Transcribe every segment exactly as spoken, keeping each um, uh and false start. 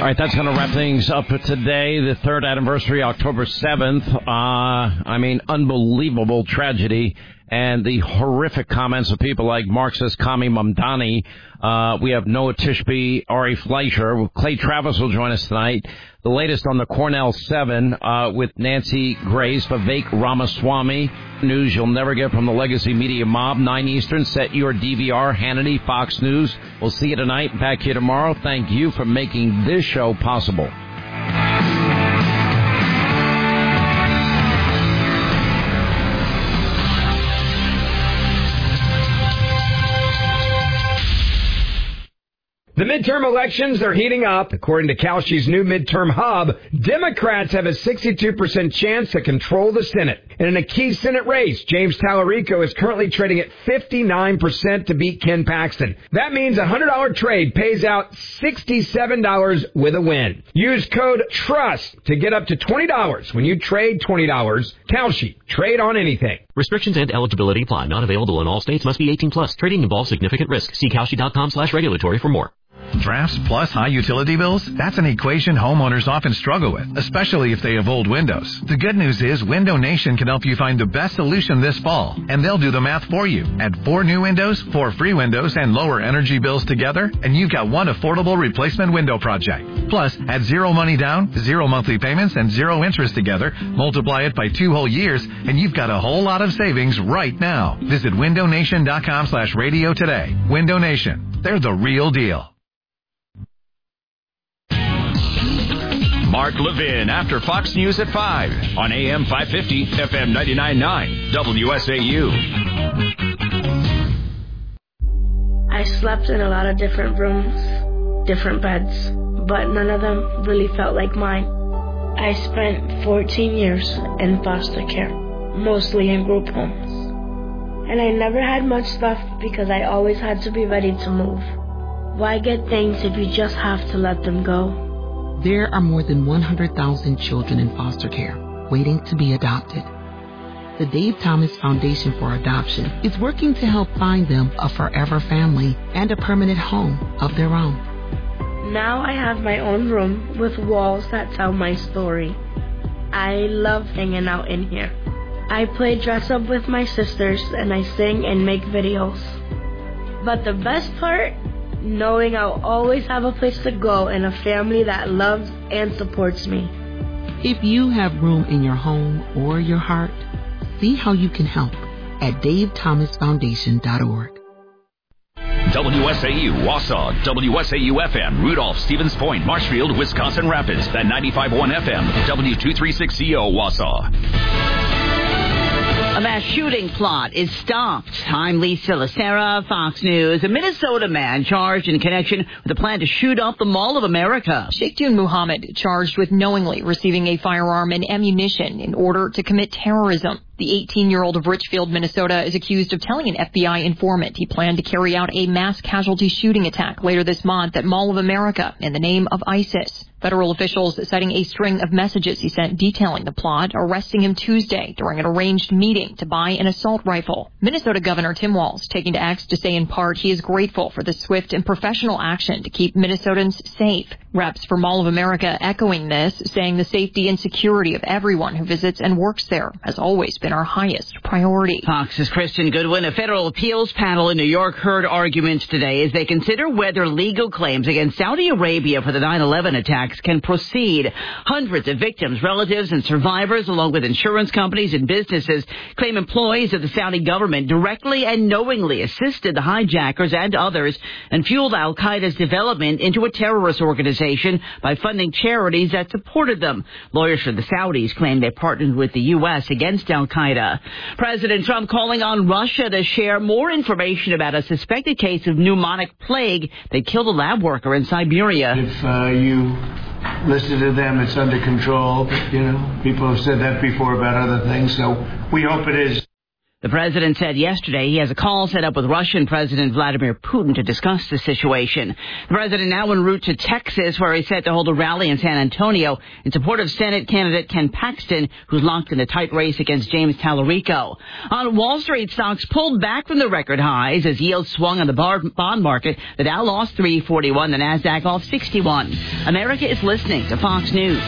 right, that's going to wrap things up for today. The third anniversary, October seventh. Uh, I mean, unbelievable tragedy. And the horrific comments of people like Marxist Kami Mamdani. Uh, we have Noah Tishby, Ari Fleischer. Clay Travis will join us tonight. The latest on the Cornell seven uh, with Nancy Grace, Vivek Ramaswamy. News you'll never get from the legacy media mob. nine Eastern, set your D V R. Hannity, Fox News. We'll see you tonight. Back here tomorrow. Thank you for making this show possible. The midterm elections are heating up. According to Kalshi's new midterm hub, Democrats have a sixty-two percent chance to control the Senate. And in a key Senate race, James Tallarico is currently trading at fifty-nine percent to beat Ken Paxton. That means a one hundred dollars trade pays out sixty-seven dollars with a win. Use code TRUST to get up to twenty dollars when you trade twenty dollars. Kalshi, trade on anything. Restrictions and eligibility apply. Not available in all states. Must be eighteen plus. Trading involves significant risk. See Kalshi.com slash regulatory for more. Drafts plus high utility bills? That's an equation homeowners often struggle with, especially if they have old windows. The good news is Window Nation can help you find the best solution this fall, and they'll do the math for you. Add four new windows, four free windows, and lower energy bills together, and you've got one affordable replacement window project. Plus, add zero money down, zero monthly payments, and zero interest together, multiply it by two whole years, and you've got a whole lot of savings right now. Visit window nation dot com slash radio today. Window Nation. They're the real deal. Mark Levin after Fox News at five on A M five fifty, F M ninety-nine point nine, W S A U. I slept in a lot of different rooms, different beds, but none of them really felt like mine. I spent fourteen years in foster care, mostly in group homes. And I never had much stuff because I always had to be ready to move. Why get things if you just have to let them go? There are more than one hundred thousand children in foster care waiting to be adopted. The Dave Thomas Foundation for Adoption is working to help find them a forever family and a permanent home of their own. Now I have my own room with walls that tell my story. I love hanging out in here. I play dress up with my sisters and I sing and make videos. But the best part? Knowing I'll always have a place to go and a family that loves and supports me. If you have room in your home or your heart, see how you can help at dave thomas foundation dot org. W S A U, Wausau, W S A U F M, Rudolph, Stevens Point, Marshfield, Wisconsin Rapids, and ninety-five point one F M, W two thirty-six C O, Wausau. A mass shooting plot is stopped. I'm Lisa Lacera, Fox News. A Minnesota man charged in connection with a plan to shoot up the Mall of America. Sheikhdun Muhammad charged with knowingly receiving a firearm and ammunition in order to commit terrorism. The eighteen-year-old of Richfield, Minnesota, is accused of telling an F B I informant he planned to carry out a mass casualty shooting attack later this month at Mall of America in the name of ISIS. Federal officials citing a string of messages he sent detailing the plot, arresting him Tuesday during an arranged meeting to buy an assault rifle. Minnesota Governor Tim Walz taking to X to say in part he is grateful for the swift and professional action to keep Minnesotans safe. Reps for Mall of America echoing this, saying the safety and security of everyone who visits and works there has always been our highest priority. Fox's Kristen Goodwin. A federal appeals panel in New York heard arguments today as they consider whether legal claims against Saudi Arabia for the nine eleven attacks can proceed. Hundreds of victims, relatives, and survivors, along with insurance companies and businesses, claim employees of the Saudi government directly and knowingly assisted the hijackers and others and fueled al-Qaeda's development into a terrorist organization by funding charities that supported them. Lawyers for the Saudis claim they partnered with the U S against al-Qaeda. President Trump calling on Russia to share more information about a suspected case of pneumonic plague that killed a lab worker in Siberia. If uh, you listen to them, it's under control. You know, people have said that before about other things, so we hope it is. The president said yesterday he has a call set up with Russian President Vladimir Putin to discuss the situation. The president now en route to Texas, where he's set to hold a rally in San Antonio in support of Senate candidate Ken Paxton, who's locked in a tight race against James Tallarico. On Wall Street, stocks pulled back from the record highs as yields swung on the bar- bond market. The Dow lost three forty-one, the Nasdaq off sixty-one. America is listening to Fox News.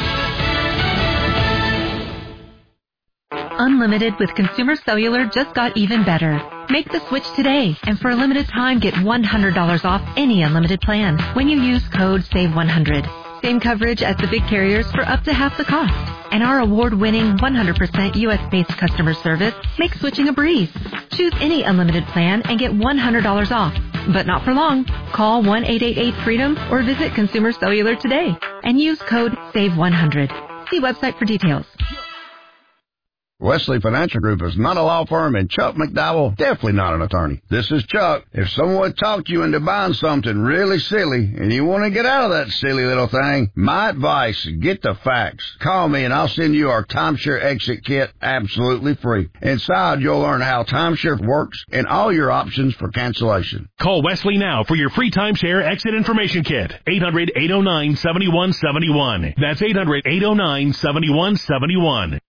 Unlimited with Consumer Cellular just got even better. Make the switch today, and for a limited time, get one hundred dollars off any unlimited plan when you use code save one hundred. Same coverage as the big carriers for up to half the cost. And our award-winning one hundred percent U S-based customer service makes switching a breeze. Choose any unlimited plan and get one hundred dollars off. But not for long. Call one eight eight eight freedom or visit Consumer Cellular today and use code save one hundred. See website for details. Wesley Financial Group is not a law firm, and Chuck McDowell definitely not an attorney. This is Chuck. If someone talked you into buying something really silly and you want to get out of that silly little thing, my advice, get the facts. Call me and I'll send you our timeshare exit kit absolutely free. Inside, you'll learn how timeshare works and all your options for cancellation. Call Wesley now for your free timeshare exit information kit. eight hundred, eight oh nine, seven one seven one. That's eight hundred, eight oh nine, seven one seven one.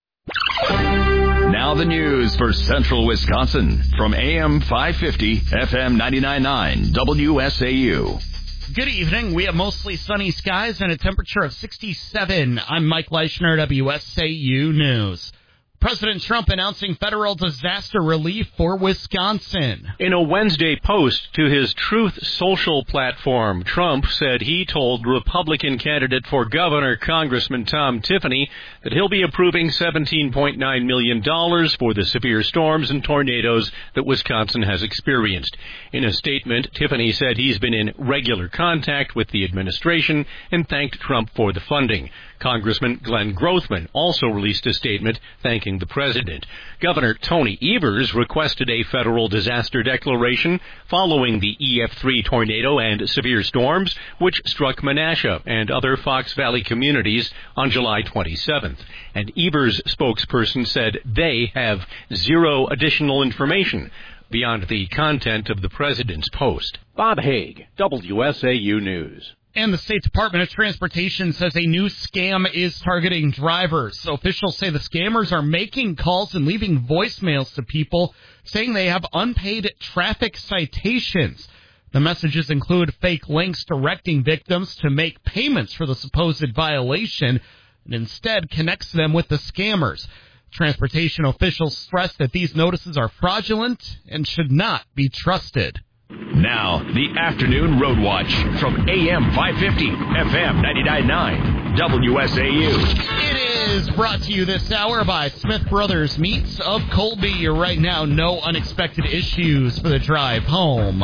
Now the news for Central Wisconsin from A M five fifty, F M ninety-nine point nine, W S A U. Good evening. We have mostly sunny skies and a temperature of sixty-seven. I'm Mike Leischner, W S A U News. President Trump announcing federal disaster relief for Wisconsin. In a Wednesday post to his Truth Social platform, Trump said he told Republican candidate for governor, Congressman Tom Tiffany, that he'll be approving seventeen point nine million dollars for the severe storms and tornadoes that Wisconsin has experienced. In a statement, Tiffany said he's been in regular contact with the administration and thanked Trump for the funding. Congressman Glenn Grothman also released a statement thanking the president. Governor Tony Evers requested a federal disaster declaration following the E F three tornado and severe storms which struck Menasha and other Fox Valley communities on July twenty-seventh. An Evers spokesperson said they have zero additional information beyond the content of the president's post. Bob Haig, W S A U News. And the State Department of Transportation says a new scam is targeting drivers. So officials say the scammers are making calls and leaving voicemails to people saying they have unpaid traffic citations. The messages include fake links directing victims to make payments for the supposed violation and instead connects them with the scammers. Transportation officials stress that these notices are fraudulent and should not be trusted. Now, the Afternoon Road Watch from A M five fifty, F M ninety-nine point nine, W S A U. It is brought to you this hour by Smith Brothers Meats of Colby. Right now, no unexpected issues for the drive home.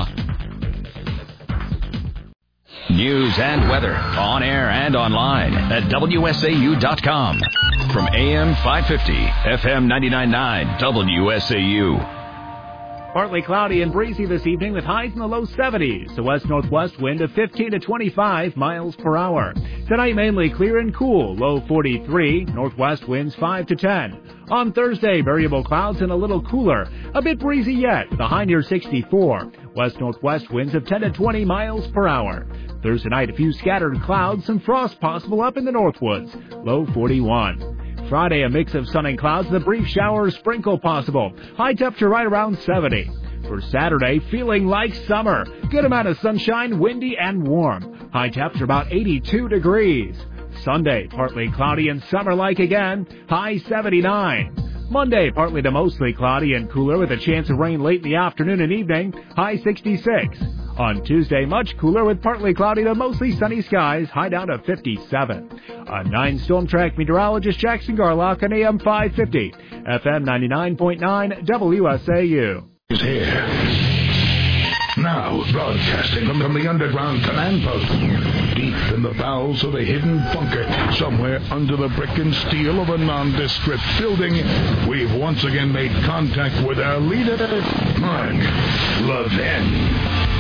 News and weather on air and online at W S A U dot com. From A M five fifty, F M ninety-nine point nine, W S A U. Partly cloudy and breezy this evening with highs in the low seventies. The west-northwest wind of fifteen to twenty-five miles per hour. Tonight mainly clear and cool, low forty-three. Northwest winds five to ten. On Thursday, variable clouds and a little cooler. A bit breezy yet, the high near sixty-four. West-northwest winds of ten to twenty miles per hour. Thursday night, a few scattered clouds, some frost possible up in the Northwoods, low forty-one. Friday, a mix of sun and clouds, the brief shower or sprinkle possible. High temperature right around seventy. For Saturday, feeling like summer. Good amount of sunshine, windy and warm. High temperature about eighty-two degrees. Sunday, partly cloudy and summer-like again. High seventy-nine. Monday, partly to mostly cloudy and cooler with a chance of rain late in the afternoon and evening. High sixty-six. On Tuesday, much cooler with partly cloudy to mostly sunny skies, high down to fifty-seven. I'm nine Storm Track meteorologist Jackson Garlock on A M five fifty, F M ninety-nine point nine, W S A U. Is here. Now, broadcasting from, from the underground command post, deep in the bowels of a hidden bunker, somewhere under the brick and steel of a nondescript building, we've once again made contact with our leader, Mark Levin.